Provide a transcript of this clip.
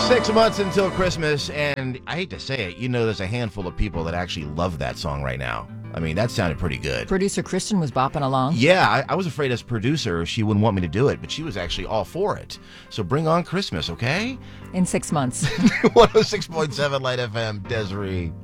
6 months until Christmas, and I hate to say it, there's a handful of people that actually love that song right now. I mean, that sounded pretty good. Producer Kristen was bopping along. Yeah, I was afraid as producer she wouldn't want me to do it, but she was actually all for it. So bring on Christmas, okay? In 6 months. 106.7 Light FM, Desiree.